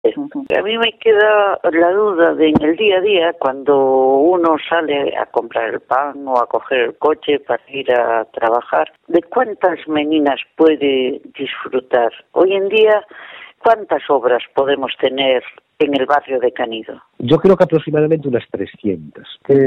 A mí me queda la duda de en el día a día, cuando uno sale a comprar el pan o a coger el coche para ir a trabajar, de cuántas meninas puede disfrutar. Hoy en día, ¿cuántas obras podemos tener en el barrio de Canido? Yo creo que aproximadamente unas 300.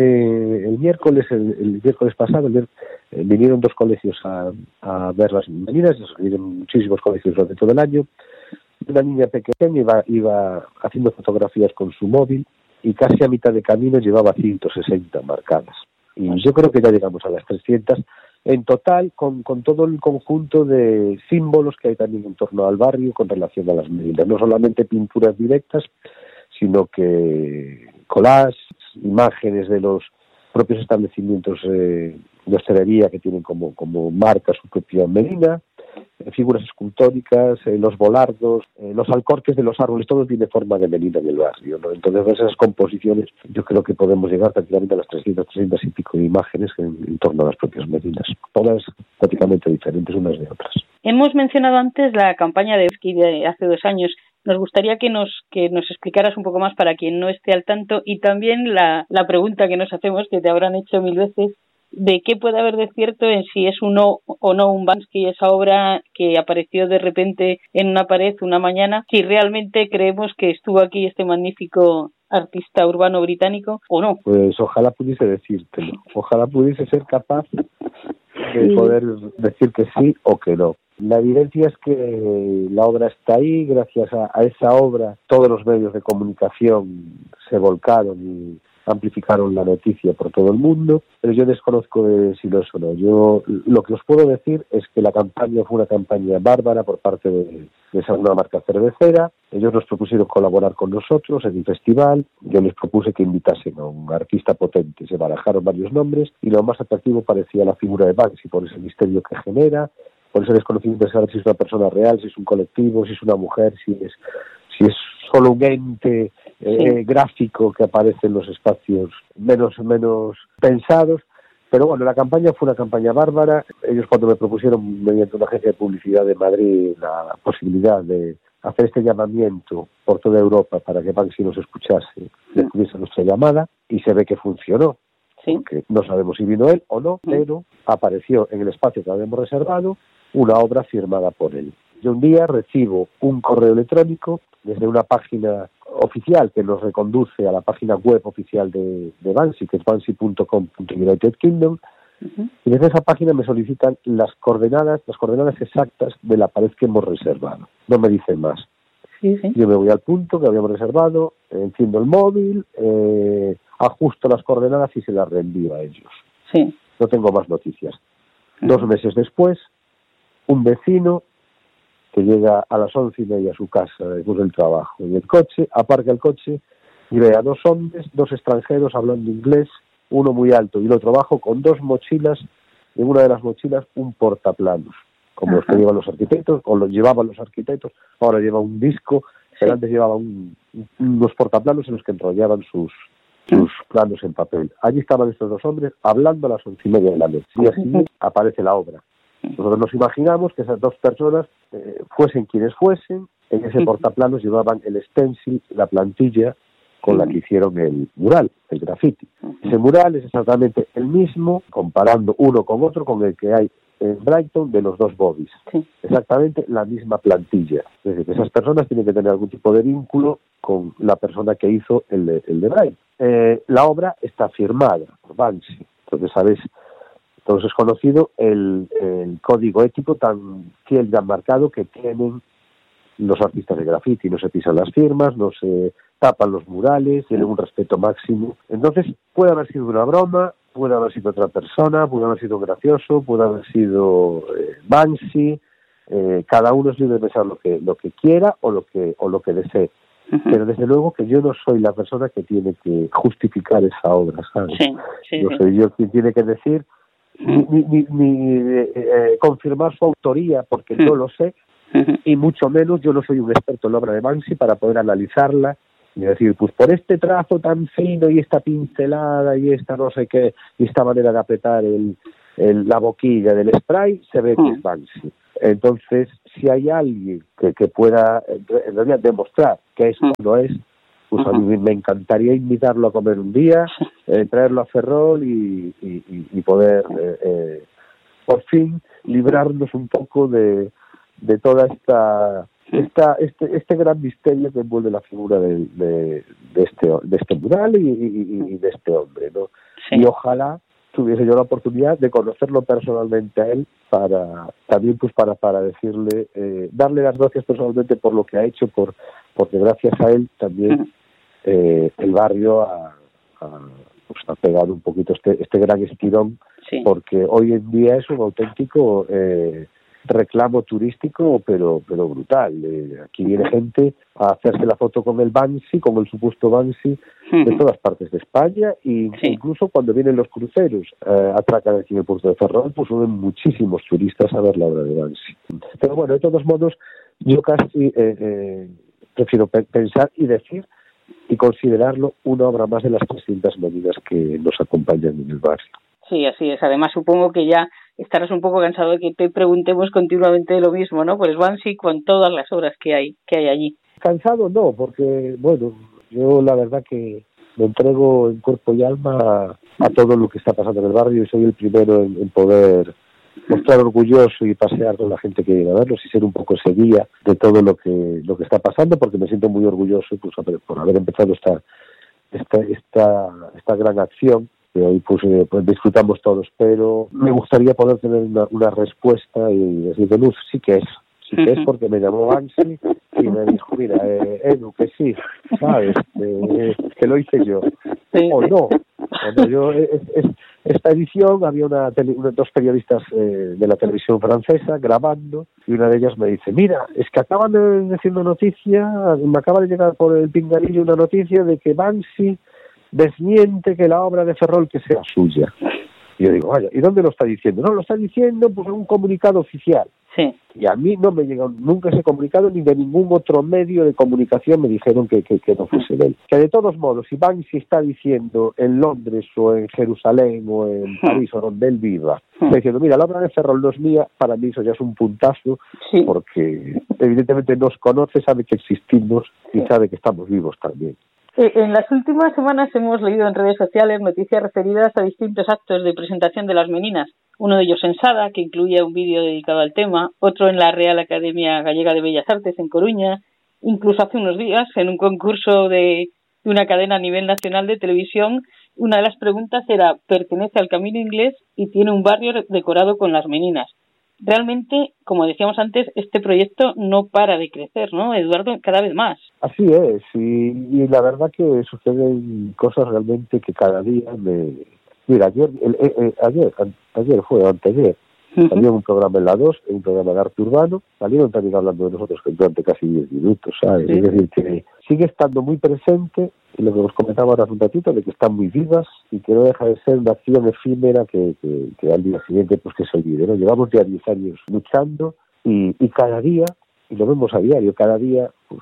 El miércoles pasado vinieron 2 colegios a ver las meninas, vinieron muchísimos colegios durante todo el año. Una niña pequeña iba haciendo fotografías con su móvil y casi a mitad de camino llevaba 160 marcadas. Y yo creo que ya llegamos a las 300 en total, con todo el conjunto de símbolos que hay también en torno al barrio con relación a las meninas. No solamente pinturas directas, sino que collages, imágenes de los propios establecimientos de hostelería que tienen como marca su propia menina, figuras escultóricas, los volardos, los alcorques de los árboles, todo tiene forma de menina en el barrio, ¿no? Entonces, esas composiciones, yo creo que podemos llegar prácticamente a las 300 y pico de imágenes en torno a las propias meninas, todas prácticamente diferentes unas de otras. Hemos mencionado antes la campaña de Banksy de hace 2 años. Nos gustaría que nos explicaras un poco más para quien no esté al tanto, y también la pregunta que nos hacemos, que te habrán hecho 1000 veces, de qué puede haber de cierto en si es uno o no un Banksy, esa obra que apareció de repente en una pared una mañana, si realmente creemos que estuvo aquí este magnífico artista urbano británico o no. Pues ojalá pudiese decírtelo, ojalá pudiese ser capaz de poder decir que sí o que no. La evidencia es que la obra está ahí. Gracias a esa obra todos los medios de comunicación se volcaron y amplificaron la noticia por todo el mundo, pero yo desconozco si lo es o no. Yo lo que os puedo decir es que la campaña fue una campaña bárbara por parte de una marca cervecera. Ellos nos propusieron colaborar con nosotros en el festival. Yo les propuse que invitasen a un artista potente. Se barajaron varios nombres y lo más atractivo parecía la figura de Banksy, por ese misterio que genera, por ese desconocimiento de saber si es una persona real, si es un colectivo, si es una mujer, si es solo un ente gráfico que aparece en los espacios menos pensados. Pero bueno, la campaña fue una campaña bárbara. Ellos, cuando me propusieron mediante una agencia de publicidad de Madrid la posibilidad de hacer este llamamiento por toda Europa para que Banksy nos escuchase, le tuviese nuestra llamada, y se ve que funcionó. Sí. Porque no sabemos si vino él o no, pero apareció en el espacio que habíamos reservado una obra firmada por él. Yo un día recibo un correo electrónico desde una página oficial que nos reconduce a la página web oficial de Banksy, que es banksy.com.United Kingdom, y desde esa página me solicitan las coordenadas exactas de la pared que hemos reservado. No me dicen más. Sí. Yo me voy al punto que habíamos reservado, enciendo el móvil, ajusto las coordenadas y se las reenvío a ellos. Sí. No tengo más noticias. 2 meses después, un vecino que llega a las 11:30 a su casa después del trabajo en el coche, aparca el coche y ve a 2 hombres, 2 extranjeros hablando inglés, uno muy alto y el otro bajo, con 2 mochilas, en una de las mochilas un portaplanos, como los que llevan los arquitectos, o los llevaban los arquitectos. Ahora lleva un disco, pero antes llevaba unos portaplanos en los que enrollaban sus planos en papel. Allí estaban estos 2 hombres hablando a las 11:30 de la noche, y así aparece la obra. Nosotros nos imaginamos que esas 2 personas, fuesen quienes fuesen, en ese portaplanos llevaban el stencil, la plantilla con la que hicieron el mural, el graffiti. Ese mural es exactamente el mismo, comparando uno con otro, con el que hay en Brighton de los 2 Bobbies. Sí. Exactamente la misma plantilla. Es decir, que esas personas tienen que tener algún tipo de vínculo con la persona que hizo el de Brighton. La obra está firmada por Banksy. Entonces, ¿sabes? Entonces es conocido el código ético tan fiel, tan marcado que tienen los artistas de graffiti. No se pisan las firmas, no se tapan los murales, tienen un respeto máximo. Entonces puede haber sido una broma, puede haber sido otra persona, puede haber sido gracioso, puede haber sido Banksy. Cada uno es libre de pensar lo que quiera o lo que desee. Pero desde luego que yo no soy la persona que tiene que justificar esa obra, ¿sabes? No soy yo quien tiene que decir ni confirmar su autoría, porque no lo sé, y mucho menos yo no soy un experto en la obra de Banksy para poder analizarla y decir, pues por este trazo tan fino y esta pincelada y esta no sé qué, y esta manera de apretar la boquilla del spray, se ve que es Banksy. Entonces, si hay alguien que pueda en realidad demostrar que eso no es, pues a mí me encantaría invitarlo a comer un día, traerlo a Ferrol y poder por fin librarnos un poco de toda este gran misterio que envuelve la figura de este mural y de este hombre, ¿no? Sí. Y ojalá tuviese yo la oportunidad de conocerlo personalmente a él para también pues para decirle, darle las gracias personalmente por lo que ha hecho, porque gracias a él también el barrio pues ha pegado un poquito este gran estirón, sí. Porque hoy en día es un auténtico reclamo turístico, pero brutal. Aquí viene gente a hacerse la foto con el Banksy, con el supuesto Banksy, de todas partes de España, y incluso cuando vienen los cruceros, atracan aquí en el puerto de Ferrol, pues suben muchísimos turistas a ver la obra de Banksy. Pero bueno, de todos modos, yo casi prefiero pensar y decir y considerarlo una obra más de las 300 medidas que nos acompañan en el barrio. Sí, así es. Además, supongo que ya estarás un poco cansado de que te preguntemos continuamente lo mismo, ¿no? Por el Banksy con todas las obras que hay allí. Cansado no, porque, bueno, yo la verdad que me entrego en cuerpo y alma a todo lo que está pasando en el barrio y soy el primero en poder mostrar orgulloso y pasear con la gente que viene a verlos y ser un poco ese guía de todo lo que está pasando, porque me siento muy orgulloso pues por haber empezado esta gran acción que hoy pues disfrutamos todos, pero me gustaría poder tener una respuesta y decir que Luz sí que es porque me llamó Banksy y me dijo, mira, Edu, que sí, sabes, que lo hice yo, o no, yo esta edición había dos periodistas de la televisión francesa grabando y una de ellas me dice, mira, es que acaban de decir una noticia, me acaba de llegar por el pinganillo una noticia de que Banksy desmiente que la obra de Ferrol que sea suya. Y yo digo, vaya, ¿y dónde lo está diciendo? No, lo está diciendo pues en un comunicado oficial. Sí. Y a mí no me llegó nunca ese comunicado, ni de ningún otro medio de comunicación me dijeron que no fuese de él. Que de todos modos, si Banksy está diciendo en Londres o en Jerusalén o en París o donde él viva, está diciendo, mira, la obra de Ferrol no es mía, para mí eso ya es un puntazo, porque evidentemente nos conoce, sabe que existimos y sabe que estamos vivos también. En las últimas semanas hemos leído en redes sociales noticias referidas a distintos actos de presentación de las meninas. Uno de ellos en Sada, que incluía un vídeo dedicado al tema, otro en la Real Academia Gallega de Bellas Artes en Coruña, incluso hace unos días en un concurso de una cadena a nivel nacional de televisión. Una de las preguntas era, pertenece al Camino Inglés y tiene un barrio decorado con las meninas. Realmente, como decíamos antes, este proyecto no para de crecer, ¿no, Eduardo? Cada vez más. Así es, y la verdad que suceden cosas realmente que cada día Mira, ayer fue anteayer, salió un programa en la 2, un programa de arte urbano, salieron también hablando de nosotros durante casi 10 minutos, ¿sabes? Sí. Es decir, que sigue estando muy presente, y lo que os comentaba ahora hace un ratito, de que están muy vivas y que no deja de ser una acción efímera que al día siguiente pues que se olvide, ¿no? Llevamos ya 10 años luchando y cada día, y lo vemos a diario, cada día pues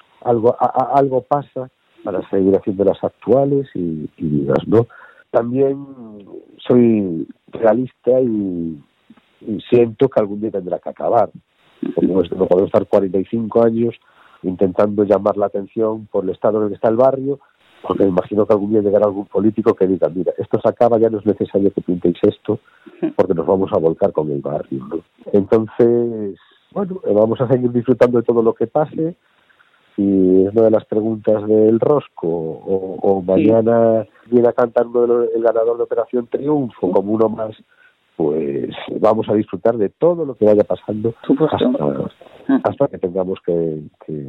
algo pasa para seguir haciendo las actuales y vivas, ¿no? También soy realista y siento que algún día tendrá que acabar. Porque no podemos estar 45 años intentando llamar la atención por el estado en el que está el barrio, porque me imagino que algún día llegará algún político que diga, mira, esto se acaba, ya no es necesario que pintéis esto, porque nos vamos a volcar con el barrio, ¿no? Entonces, bueno, vamos a seguir disfrutando de todo lo que pase. Si es una de las preguntas del Rosco o mañana viene a cantar el ganador de Operación Triunfo como uno más, pues vamos a disfrutar de todo lo que vaya pasando hasta que tengamos que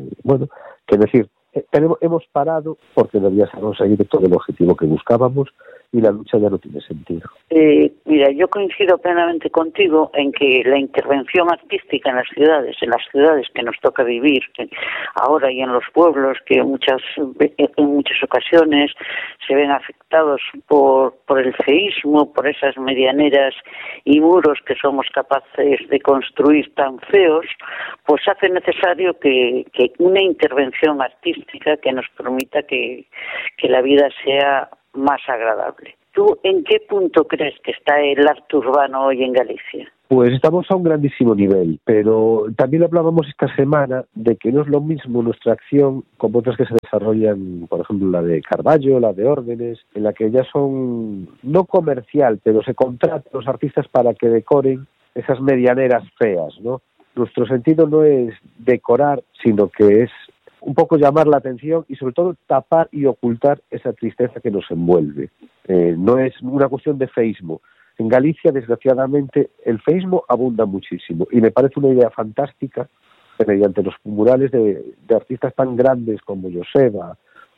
decir, hemos parado porque no habíamos conseguido todo el objetivo que buscábamos y la lucha ya no tiene sentido. Mira, yo coincido plenamente contigo en que la intervención artística en las ciudades que nos toca vivir ahora y en los pueblos, que en muchas ocasiones se ven afectados por el feísmo, por esas medianeras y muros que somos capaces de construir tan feos, pues hace necesario que una intervención artística que nos permita que la vida sea más agradable. ¿Tú en qué punto crees que está el arte urbano hoy en Galicia? Pues estamos a un grandísimo nivel, pero también hablábamos esta semana de que no es lo mismo nuestra acción como otras que se desarrollan, por ejemplo la de Carballo, la de Órdenes, en la que ya son no comercial, pero se contratan los artistas para que decoren esas medianeras feas, ¿no? Nuestro sentido no es decorar, sino que es un poco llamar la atención y sobre todo tapar y ocultar esa tristeza que nos envuelve. No es una cuestión de feísmo. En Galicia, desgraciadamente, el feísmo abunda muchísimo y me parece una idea fantástica que mediante los murales de artistas tan grandes como Joseba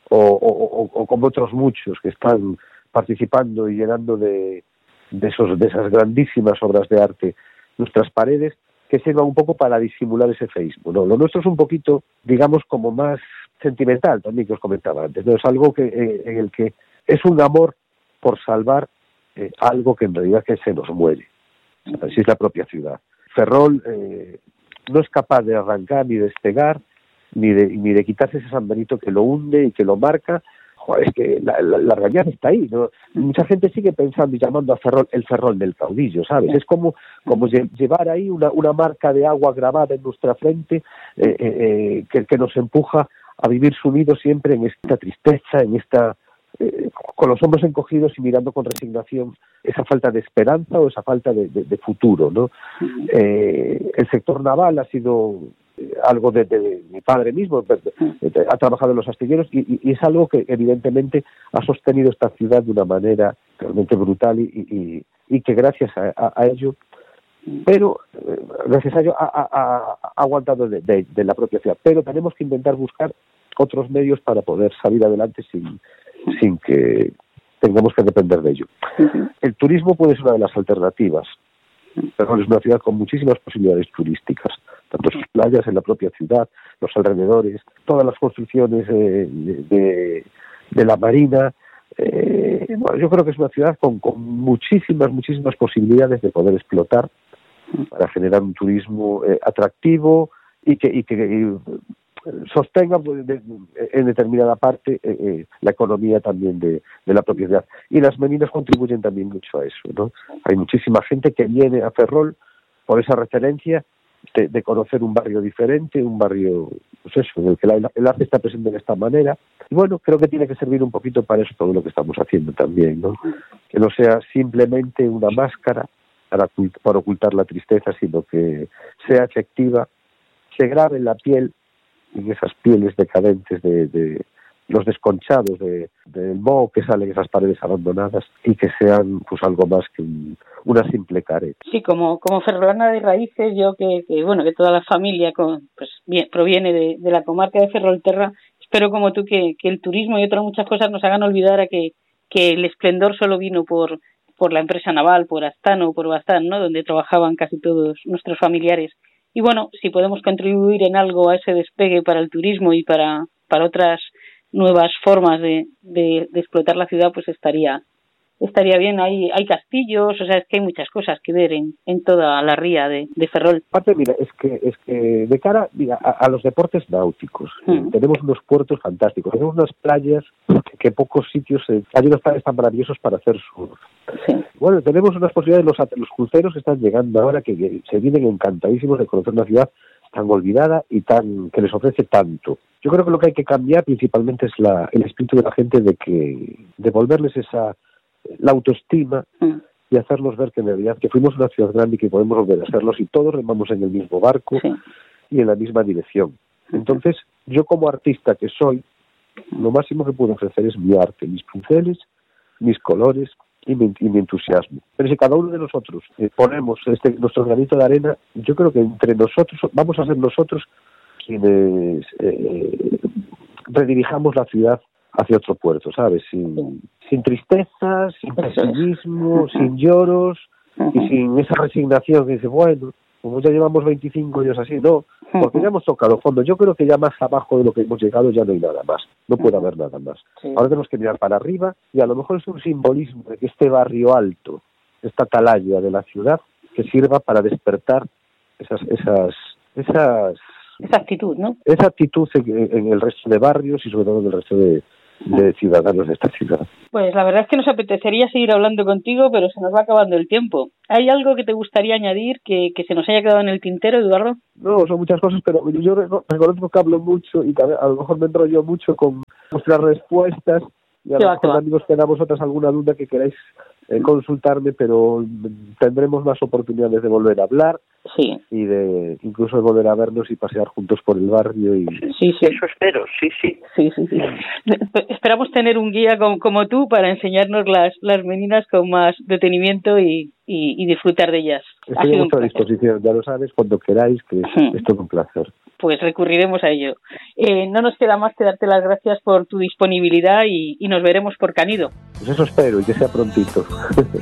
o como otros muchos que están participando y llenando de esas grandísimas obras de arte nuestras paredes, que sirva un poco para disimular ese feísmo, ¿no? Lo nuestro es un poquito, digamos, como más sentimental, también que os comentaba antes, ¿no? Es algo en el que es un amor por salvar algo que en realidad que se nos muere. Así es la propia ciudad. Ferrol no es capaz de arrancar ni despegar, ni de quitarse ese San Benito que lo hunde y que lo marca. Joder, es que la realidad está ahí, ¿no? Mucha gente sigue pensando y llamando a Ferrol el Ferrol del caudillo, ¿sabes? Es como llevar ahí una marca de agua grabada en nuestra frente que nos empuja a vivir sumidos siempre en esta tristeza, en esta con los hombros encogidos y mirando con resignación esa falta de esperanza o esa falta de futuro, ¿no? El sector naval ha sido algo de mi padre mismo, ha trabajado en los astilleros y es algo que evidentemente ha sostenido esta ciudad de una manera realmente brutal y que gracias a ello, pero gracias a ello ha aguantado de la propia ciudad. Pero tenemos que intentar buscar otros medios para poder salir adelante sin que tengamos que depender de ello. El turismo puede ser una de las alternativas. Pero es una ciudad con muchísimas posibilidades turísticas, tanto sus playas en la propia ciudad, los alrededores, todas las construcciones de la marina. Bueno, yo creo que es una ciudad con muchísimas posibilidades de poder explotar para generar un turismo atractivo y que sostenga en determinada parte la economía también de la propiedad. Y las meninas contribuyen también mucho a eso, ¿no? Hay muchísima gente que viene a Ferrol por esa referencia de conocer un barrio diferente, un barrio, pues eso, en el que el arte está presente de esta manera. Y bueno, creo que tiene que servir un poquito para eso todo lo que estamos haciendo también, ¿no? Que no sea simplemente una máscara para ocultar la tristeza, sino que sea efectiva, se grabe en la piel, en esas pieles decadentes de los desconchados del moho que salen esas paredes abandonadas y que sean pues algo más que una simple careta. Sí, como ferrolana de raíces, yo que toda la familia proviene de la comarca de Ferrolterra, espero como tú que el turismo y otras muchas cosas nos hagan olvidar a que el esplendor solo vino por la empresa naval, por Astano o por Bastán, ¿no? Donde trabajaban casi todos nuestros familiares. Y bueno, si podemos contribuir en algo a ese despegue para el turismo y para otras nuevas formas de explotar la ciudad, pues estaría bien. Hay castillos, o sea, es que hay muchas cosas que ver en toda la ría de Ferrol. Aparte, mira, es que de cara a los deportes náuticos, tenemos unos puertos fantásticos, tenemos unas playas que pocos sitios, hay unos planes tan maravillosos para hacer surf. Sí. Bueno, tenemos unas posibilidades, los cruceros que están llegando ahora, que se vienen encantadísimos de conocer una ciudad tan olvidada y que les ofrece tanto. Yo creo que lo que hay que cambiar principalmente es el espíritu de la gente de devolverles la autoestima y hacerlos ver que en realidad que fuimos una ciudad grande y que podemos volver a serlos y todos remamos en el mismo barco y en la misma dirección. Entonces, yo como artista que soy, lo máximo que puedo ofrecer es mi arte, mis pinceles, mis colores y mi entusiasmo. Pero si cada uno de nosotros ponemos nuestro granito de arena, yo creo que entre nosotros vamos a ser nosotros quienes redirijamos la ciudad hacia otro puerto, ¿sabes? Sin tristezas, sin pesimismo, sin lloros y sin esa resignación que dice, bueno, como ya llevamos 25 años así, no, porque ya hemos tocado fondo. Yo creo que ya más abajo de lo que hemos llegado ya no hay nada más, no puede haber nada más. Ahora tenemos que mirar para arriba y a lo mejor es un simbolismo de que este barrio alto, esta atalaya de la ciudad, que sirva para despertar esa actitud, ¿no? Esa actitud en el resto de barrios y sobre todo en el resto de de ciudadanos de esta ciudad. Pues la verdad es que nos apetecería seguir hablando contigo, pero se nos va acabando el tiempo. ¿Hay algo que te gustaría añadir que se nos haya quedado en el tintero, Eduardo? No, son muchas cosas, pero yo reconozco que hablo mucho y que a lo mejor me enrollo mucho con vuestras respuestas y a lo mejor amigos que da vosotras alguna duda que queráis consultarme, pero tendremos más oportunidades de volver a hablar. Sí. Y de incluso de volver a vernos y pasear juntos por el barrio. Sí. Eso espero, sí. Esperamos tener un guía como tú para enseñarnos las meninas con más detenimiento y disfrutar de ellas. Estoy a vuestra disposición, ya lo sabes, cuando queráis, que es todo un placer. Pues recurriremos a ello. No nos queda más que darte las gracias por tu disponibilidad y nos veremos por Canido. Pues eso espero, y que sea prontito.